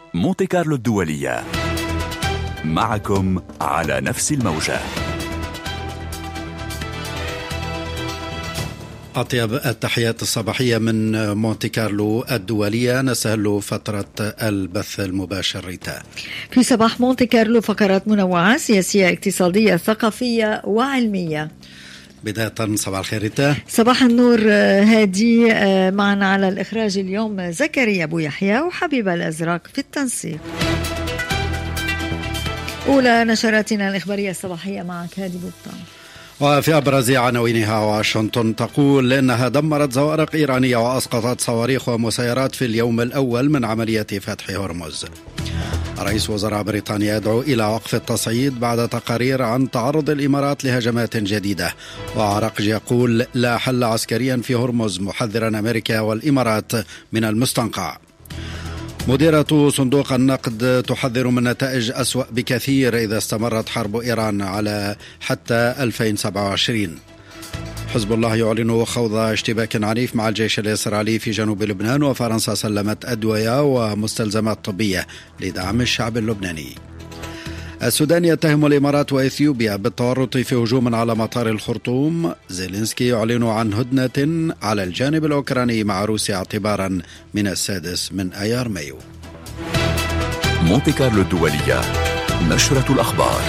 مونتي كارلو الدولية، معكم على نفس الموجة. أطيب التحيات الصباحية من مونتي كارلو الدولية. نستهل فترة البث المباشر ريتا. في صباح مونتي كارلو فقرات منوعة سياسية اقتصادية ثقافية وعلمية. بداية صباح الخير ريتا. صباح النور هادي. معنا على الإخراج اليوم زكريا أبو يحيى وحبيبة الأزرق في التنسيق. أولى نشراتنا الإخبارية الصباحية معك هادي بوبطان. وفي أبرز عناوينها، واشنطن تقول إنها دمرت زوارق إيرانية وأسقطت صواريخ ومسيرات في اليوم الأول من عملية فتح هرمز. رئيس وزراء بريطانيا يدعو إلى وقف التصعيد بعد تقارير عن تعرض الإمارات لهجمات جديدة. وعراقجي يقول لا حل عسكريا في هرمز، محذرا أمريكا والإمارات من المستنقع. مديرة صندوق النقد تحذر من نتائج أسوأ بكثير إذا استمرت حرب إيران على حتى 2027. حزب الله يعلن خوض اشتباك عنيف مع الجيش الإسرائيلي في جنوب لبنان. وفرنسا سلمت أدوية ومستلزمات طبية لدعم الشعب اللبناني. السودان يتهم الإمارات وإثيوبيا بالتورط في هجوم على مطار الخرطوم. زيلينسكي يعلن عن هدنة على الجانب الأوكراني مع روسيا اعتبارا من 6 آيار مايو. مونتي كارلو الدولية، نشرة الأخبار.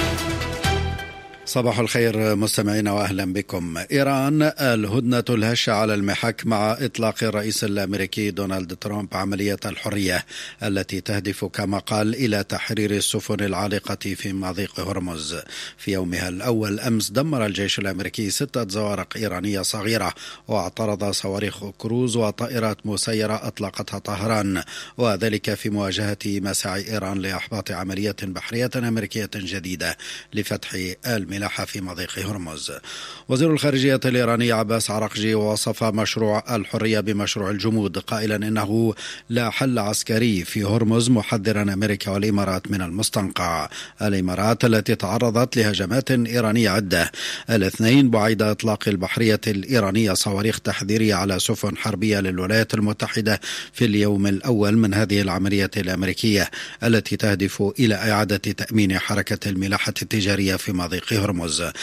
صباح الخير مستمعينا وأهلا بكم. إيران الهدنة الهشة على المحك مع إطلاق الرئيس الأمريكي دونالد ترامب عملية الحرية التي تهدف كما قال إلى تحرير السفن العالقة في مضيق هرمز. في يومها الأول أمس دمر الجيش الأمريكي 6 زوارق إيرانية صغيرة واعترض صواريخ كروز وطائرات مسيرة أطلقتها طهران، وذلك في مواجهة مساعي إيران لإحباط عملية بحرية أمريكية جديدة لفتح الملاحة في مضيق هرمز. وزير الخارجية الإيراني عباس عراقجي وصف مشروع الحرية بمشروع الجمود، قائلا إنه لا حل عسكري في هرمز، محذرا أمريكا والإمارات من المستنقع. الإمارات التي تعرضت لهجمات إيرانية عدة الاثنين بعد إطلاق البحرية الإيرانية صواريخ تحذيرية على سفن حربية للولايات المتحدة في اليوم الأول من هذه العملية الأمريكية التي تهدف إلى إعادة تأمين حركة الملاحة التجارية في مضيق هرمز.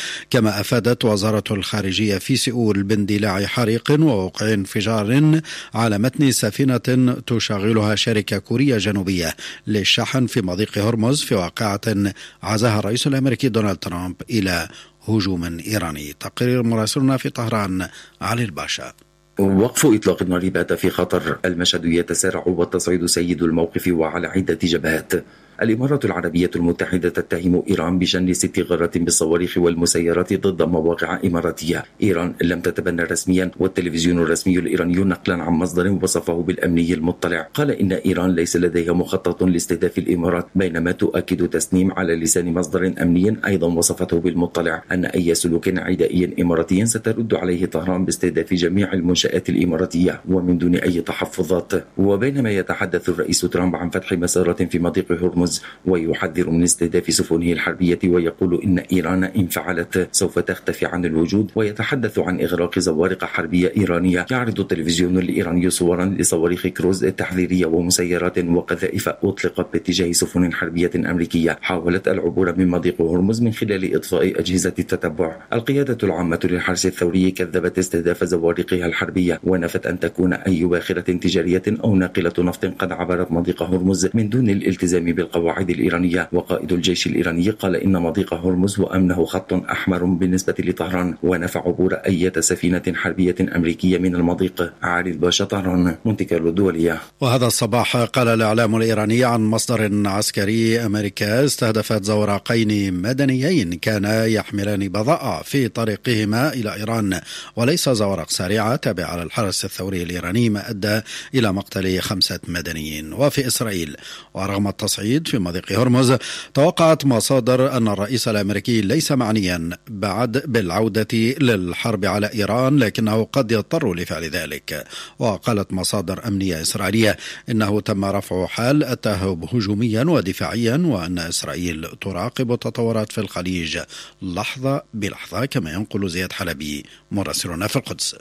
كما أفادت وزارة الخارجية في سئول باندلاع حريق ووقع انفجار على متن سفينة تشغلها شركة كورية جنوبية للشحن في مضيق هرمز في واقعة عزاها الرئيس الأمريكي دونالد ترامب إلى هجوم إيراني. تقرير مراسلنا في طهران علي الباشا. وقف إطلاق النار بات في خطر، المشهد يتسارع والتصعيد سيد الموقف وعلى عدة جبهات. الإمارات العربية المتحدة تتهم إيران بشن 6 غارات بالصواريخ والمسيرات ضد مواقع إماراتية. إيران لم تتبنى رسميا، والتلفزيون الرسمي الإيراني نقلا عن مصدر وصفه بالأمني المطلع قال إن إيران ليس لديها مخطط لاستهداف الإمارات، بينما تؤكد تسنيم على لسان مصدر أمني أيضا وصفته بالمطلع أن أي سلوك عدائي إماراتي سترد عليه طهران باستهداف جميع المنشآت الإماراتية ومن دون أي تحفظات. وبينما يتحدث الرئيس ترامب عن فتح مسارات في مضيق هرمز ويحذر من استهداف سفنه الحربية، ويقول إن إيران إن فعلت سوف تختفي عن الوجود، ويتحدث عن إغراق زوارق حربية إيرانية. يعرض التلفزيون الإيراني صورا لصواريخ كروز تحذيرية ومسيرات وقذائف أطلقت باتجاه سفن حربية أمريكية حاولت العبور من مضيق هرمز من خلال إطفاء أجهزة التتبع. القيادة العامة للحرس الثوري كذبت استهداف زوارقها الحربية ونفت أن تكون أي باخرة تجارية أو ناقلة نفط قد عبرت مضيق هرمز من دون الالتزام بالقواعد الإيرانية. وقائد الجيش الإيراني قال إن مضيق هرمز وأمنه خط أحمر بالنسبة لطهران، ونفى عبور أي سفينة حربية أمريكية من المضيق. علي الباشا، طهران، مونتي كارلو الدولية. وهذا الصباح قال الإعلام الإيراني عن مصدر عسكري أمريكا استهدفت زوراقين مدنيين كانا يحملان بضائع في طريقهما إلى إيران وليس زوارق سريعة تابعة للحرس الثوري الإيراني، ما أدى إلى مقتل 5 مدنيين. وفي إسرائيل، ورغم التصعيد في مضيق هرمز، توقعت مصادر أن الرئيس الأمريكي ليس معنيا بعد بالعودة للحرب على إيران، لكنه قد يضطر لفعل ذلك. وقالت مصادر أمنية إسرائيلية إنه تم رفع حال التهاب هجوميا ودفاعيا، وأن إسرائيل تراقب التطورات في الخليج لحظة بلحظة، كما ينقل زياد حلبي مراسلنا في القدس.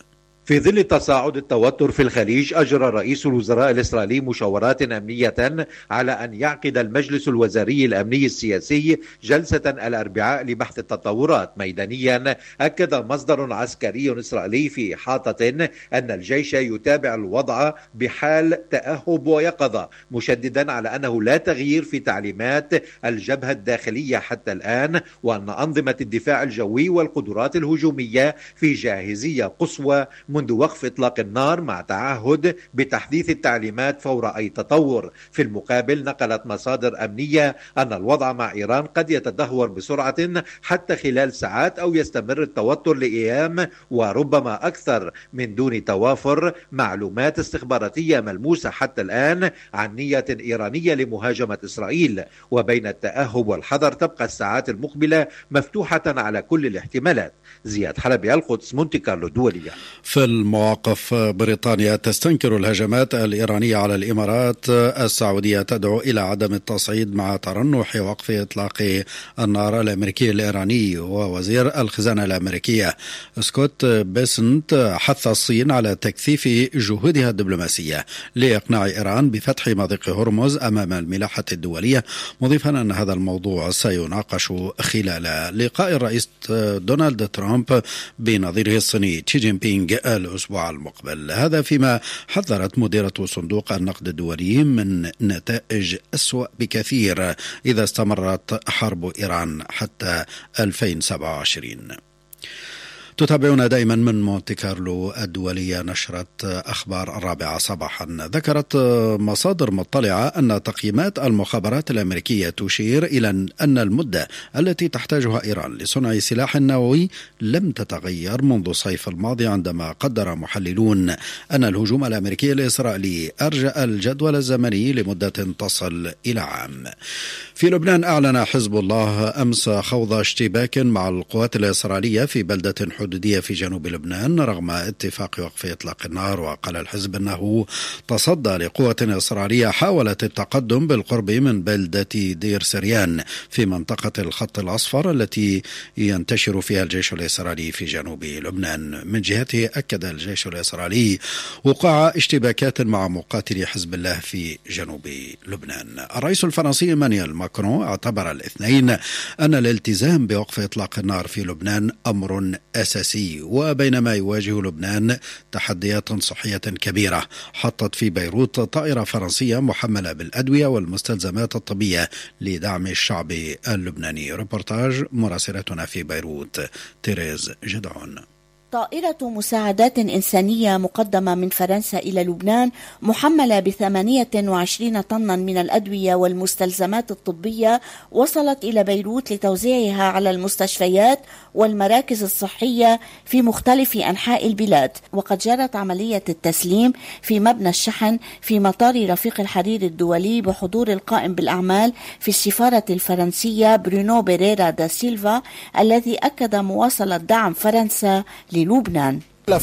في ظل تصاعد التوتر في الخليج، أجرى رئيس الوزراء الإسرائيلي مشاورات أمنية على أن يعقد المجلس الوزاري الأمني السياسي جلسة الأربعاء لبحث التطورات. ميدانيا أكد مصدر عسكري إسرائيلي في إحاطة أن الجيش يتابع الوضع بحال تأهب ويقظة، مشددا على أنه لا تغيير في تعليمات الجبهة الداخلية حتى الآن، وأن أنظمة الدفاع الجوي والقدرات الهجومية في جاهزية قصوى منذ وقف إطلاق النار، مع تعهد بتحديث التعليمات فور أي تطور. في المقابل، نقلت مصادر أمنية أن الوضع مع إيران قد يتدهور بسرعة حتى خلال ساعات، أو يستمر التوتر لأيام وربما أكثر، من دون توافر معلومات استخباراتية ملموسة حتى الآن عن نية إيرانية لمهاجمة إسرائيل. وبين التأهب والحذر، تبقى الساعات المقبلة مفتوحة على كل الاحتمالات. زياد حلبي، القدس، مونتي كارلو الدولية. في المواقف، بريطانيا تستنكر الهجمات الإيرانية على الإمارات. السعودية تدعو إلى عدم التصعيد مع ترنح وقف إطلاق النار الأمريكي الإيراني. ووزير الخزانة الأمريكية سكوت بيسنت حث الصين على تكثيف جهودها الدبلوماسية لإقناع إيران بفتح مضيق هرمز أمام الملاحة الدولية، مضيفا أن هذا الموضوع سيناقش خلال لقاء الرئيس دونالد ترامب بنظيره الصيني شي جين بينغ الأسبوع المقبل. هذا فيما حذرت مديرة صندوق النقد الدولي من نتائج أسوأ بكثير إذا استمرت حرب إيران حتى 2027. تتابعون دائما من مونتي كارلو الدولية نشرة أخبار 4 صباحا. ذكرت مصادر مطلعة أن تقييمات المخابرات الأمريكية تشير إلى أن المدة التي تحتاجها إيران لصنع سلاح نووي لم تتغير منذ الصيف الماضي، عندما قدر محللون أن الهجوم الأمريكي الإسرائيلي أرجأ الجدول الزمني لمدة تصل إلى عام. في لبنان، أعلن حزب الله أمس خوض اشتباك مع القوات الإسرائيلية في بلدة حدودية في جنوب لبنان رغم اتفاق وقف إطلاق النار. وقال الحزب أنه تصدى لقوة إسرائيلية حاولت التقدم بالقرب من بلدة دير سريان في منطقة الخط الأصفر التي ينتشر فيها الجيش الإسرائيلي في جنوب لبنان. من جهته، أكد الجيش الإسرائيلي وقوع اشتباكات مع مقاتلي حزب الله في جنوب لبنان. الرئيس الفرنسي إيمانويل ماكرون اعتبر الاثنين أن الالتزام بوقف إطلاق النار في لبنان أمر أساسي. وبينما يواجه لبنان تحديات صحية كبيرة، حطت في بيروت طائرة فرنسية محملة بالأدوية والمستلزمات الطبية لدعم الشعب اللبناني. ريبورتاج مراسلتنا في بيروت تيريز جدعون. طائرة مساعدات إنسانية مقدمة من فرنسا إلى لبنان محملة ب28 طنا من الأدوية والمستلزمات الطبية وصلت إلى بيروت لتوزيعها على المستشفيات والمراكز الصحية في مختلف أنحاء البلاد. وقد جرت عملية التسليم في مبنى الشحن في مطار رفيق الحرير الدولي بحضور القائم بالأعمال في السفارة الفرنسية برونو بيريرا دا سيلفا، الذي أكد مواصلة دعم فرنسا للبنان.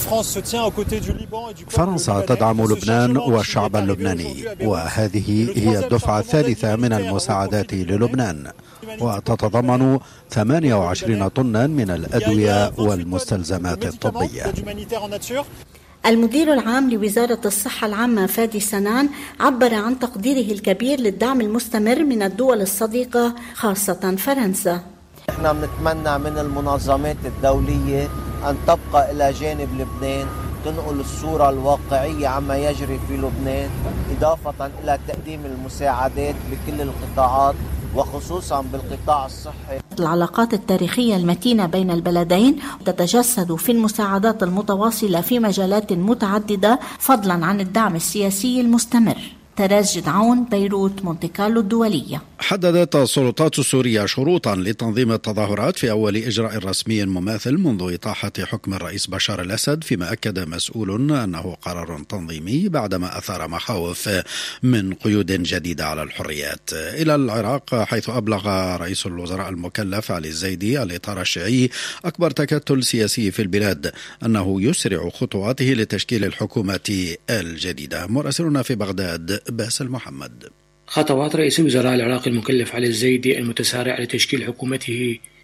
فرنسا تدعم لبنان والشعب اللبناني، وهذه هي الدفعة الثالثة من المساعدات للبنان، وتتضمن 28 طنا من الأدوية والمستلزمات الطبية. المدير العام لوزارة الصحة العامة فادي سنان عبر عن تقديره الكبير للدعم المستمر من الدول الصديقة خاصة فرنسا. نحن بنتمنى من المنظمات الدولية أن تبقى إلى جانب لبنان، تنقل الصورة الواقعية عما يجري في لبنان، إضافة إلى تقديم المساعدات بكل القطاعات وخصوصا بالقطاع الصحي. العلاقات التاريخية المتينة بين البلدين تتجسد في المساعدات المتواصلة في مجالات متعددة، فضلا عن الدعم السياسي المستمر. تراز جدعون، بيروت، مونتي كارلو الدولية. حددت السلطات السورية شروطا لتنظيم التظاهرات في أول إجراء رسمي مماثل منذ إطاحة حكم الرئيس بشار الأسد، فيما أكد مسؤول أنه قرار تنظيمي بعدما أثار مخاوف من قيود جديدة على الحريات. إلى العراق، حيث أبلغ رئيس الوزراء المكلف علي الزيدي الإطار الشيعي أكبر تكتل سياسي في البلاد أنه يسرع خطواته لتشكيل الحكومة الجديدة. مراسلنا في بغداد باسل محمد. خطوات رئيس الوزراء العراقي المكلف علي الزيدي المتسارع لتشكيل حكومته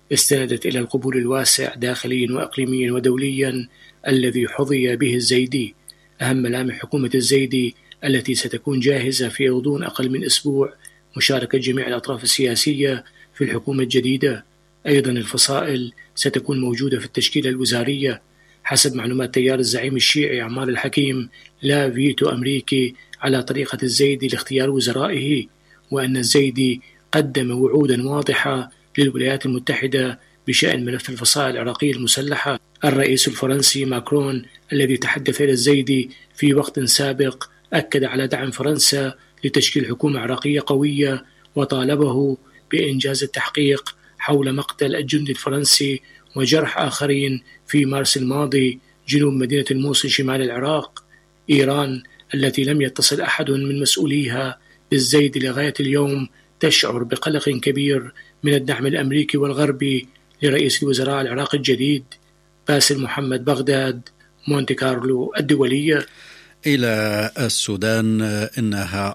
استندت إلى القبول الواسع داخليا وإقليميا ودوليا الذي حظي به الزيدي. أهم ملامح حكومة الزيدي التي ستكون جاهزة في غضون أقل من أسبوع مشاركة جميع الأطراف السياسية في الحكومة الجديدة. أيضا الفصائل ستكون موجودة في التشكيلة الوزارية. حسب معلومات تيار الزعيم الشيعي عمار الحكيم لا فيتو أمريكي على طريقة الزيدي لاختيار وزرائه، وأن الزيدي قدم وعودا واضحة للولايات المتحدة بشأن ملف الفصائل العراقية المسلحة. الرئيس الفرنسي ماكرون الذي تحدث إلى الزيدي في وقت سابق أكد على دعم فرنسا لتشكيل حكومة عراقية قوية، وطالبه بإنجاز التحقيق حول مقتل الجندي الفرنسي وجرح آخرين في مارس الماضي جنوب مدينة الموصل شمال العراق. إيران التي لم يتصل أحد من مسؤوليها بالزيد لغاية اليوم تشعر بقلق كبير من الدعم الأمريكي والغربي لرئيس الوزراء العراقي الجديد. باسل محمد، بغداد، مونتي كارلو الدولية. إلى السودان، إنها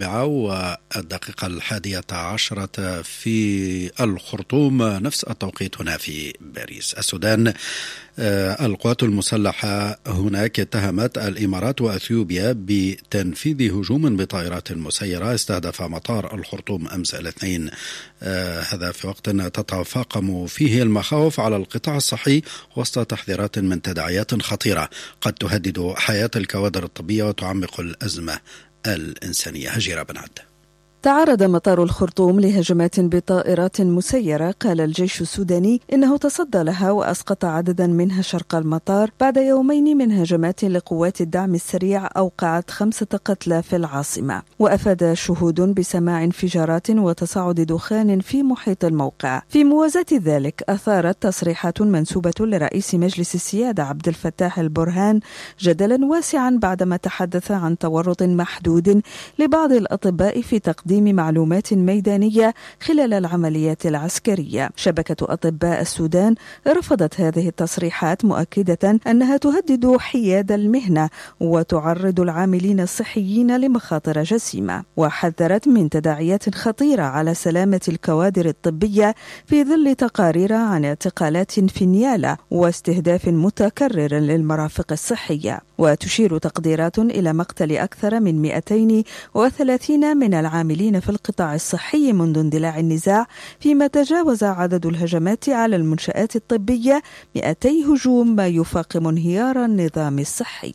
4:01 في الخرطوم، نفس التوقيت هنا في باريس. السودان القوات المسلحة هناك اتهمت الإمارات وأثيوبيا بتنفيذ هجوم بطائرات مسيرة استهدف مطار الخرطوم أمس الاثنين، هذا في وقت تتفاقم فيه المخاوف على القطاع الصحي وسط تحذيرات من تداعيات خطيرة قد تهدد حياة الكوادر الطبية وتعمق الأزمة الإنسانية. هجيرة بن عبد. تعرض مطار الخرطوم لهجمات بطائرات مسيرة. قال الجيش السوداني إنه تصدى لها وأسقط عددا منها شرق المطار بعد يومين من هجمات لقوات الدعم السريع أوقعت 5 قتلى في العاصمة. وأفاد شهود بسماع انفجارات وتصاعد دخان في محيط الموقع. في موازاة ذلك أثارت تصريحات منسوبة لرئيس مجلس السيادة عبد الفتاح البرهان جدلا واسعا بعدما تحدث عن تورط محدود لبعض الأطباء في تقديم معلومات ميدانية خلال العمليات العسكرية. شبكة أطباء السودان رفضت هذه التصريحات مؤكدة أنها تهدد حياد المهنة وتعرض العاملين الصحيين لمخاطر جسيمة، وحذرت من تداعيات خطيرة على سلامة الكوادر الطبية في ظل تقارير عن اعتقالات في النيالة واستهداف متكرر للمرافق الصحية. وتشير تقديرات إلى مقتل أكثر من 230 من العاملين في القطاع الصحي منذ اندلاع النزاع، فيما تجاوز عدد الهجمات على المنشآت الطبية 200 هجوم، ما يفاقم انهيار النظام الصحي.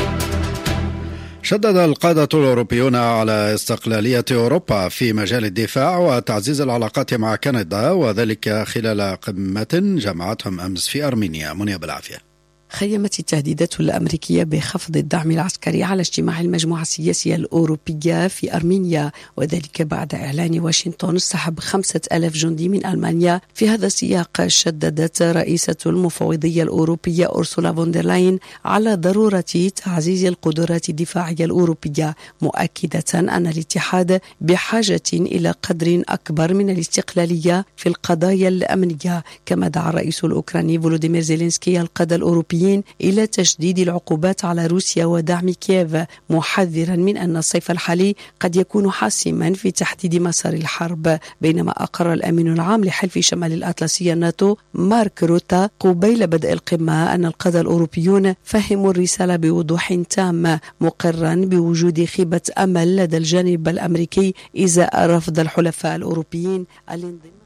شدد القادة الأوروبيون على استقلالية أوروبا في مجال الدفاع وتعزيز العلاقات مع كندا، وذلك خلال قمة جمعتهم أمس في أرمينيا. منيا بالعافية. خيمت التهديدات الأمريكية بخفض الدعم العسكري على اجتماع المجموعة السياسية الأوروبية في أرمينيا، وذلك بعد إعلان واشنطن سحب 5000 جندي من ألمانيا. في هذا السياق شددت رئيسة المفوضية الأوروبية أورسولا فوندرلاين على ضرورة تعزيز القدرات الدفاعية الأوروبية، مؤكدة أن الاتحاد بحاجة إلى قدر أكبر من الاستقلالية في القضايا الأمنية. كما دعا الرئيس الأوكراني فولوديمير زيلينسكي القادة الأوروبيين إلى تشديد العقوبات على روسيا ودعم كييف، محذرا من أن الصيف الحالي قد يكون حاسما في تحديد مسار الحرب. بينما أقر الأمين العام لحلف شمال الأطلسي الناتو مارك روتا قبيل بدء القمة أن القادة الأوروبيون فهموا الرسالة بوضوح تام، مقرا بوجود خيبة أمل لدى الجانب الأمريكي إزاء رفض الحلفاء الأوروبيين الانضمام.